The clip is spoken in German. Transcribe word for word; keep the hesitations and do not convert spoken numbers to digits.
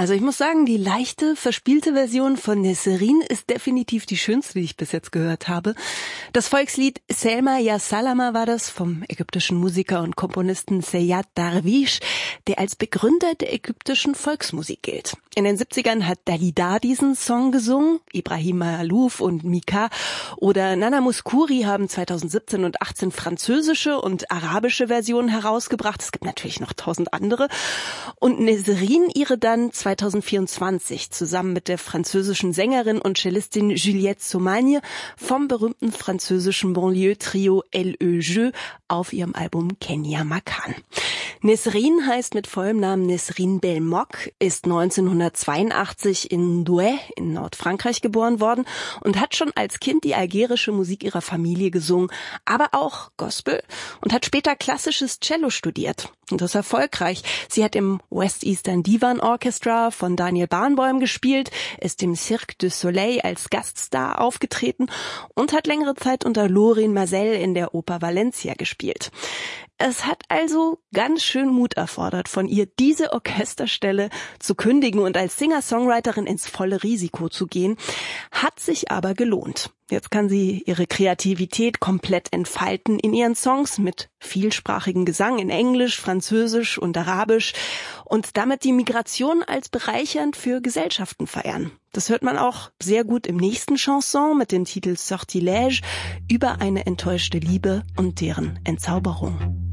Also ich muss sagen, die leichte, verspielte Version von Nesrin ist definitiv die schönste, die ich bis jetzt gehört habe. Das Volkslied Selma Ya Salama war das vom ägyptischen Musiker und Komponisten Seyad Darwish, der als Begründer der ägyptischen Volksmusik gilt. In den siebzigern hat Dalida diesen Song gesungen, Ibrahim Maalouf und Mika oder Nana Mouskouri haben zweitausendsiebzehn und achtzehn französische und arabische Versionen herausgebracht. Es gibt natürlich noch tausend andere. Und Nesrin ihre dann zweitausendvierundzwanzig zusammen mit der französischen Sängerin und Cellistin Juliette Saumagne vom berühmten französischen Banlieue-Trio L E Jeu auf ihrem Album Kenya Makan. Nesrin heißt mit vollem Namen Nesrin Belmoq, ist neunzehnhundertzweiundachtzig in Douai in Nordfrankreich geboren worden und hat schon als Kind die algerische Musik ihrer Familie gesungen, aber auch Gospel und hat später klassisches Cello studiert. Und das erfolgreich. Sie hat im West Eastern Divan Orchestra von Daniel Barenboim gespielt, ist im Cirque du Soleil als Gaststar aufgetreten und hat längere Zeit unter Lorin Maazel in der Oper Valencia gespielt. Es hat also ganz schön Mut erfordert, von ihr diese Orchesterstelle zu kündigen und als Singer-Songwriterin ins volle Risiko zu gehen, hat sich aber gelohnt. Jetzt kann sie ihre Kreativität komplett entfalten in ihren Songs mit vielsprachigen Gesang in Englisch, Französisch und Arabisch und damit die Migration als bereichernd für Gesellschaften feiern. Das hört man auch sehr gut im nächsten Chanson mit dem Titel Sortilège über eine enttäuschte Liebe und deren Entzauberung.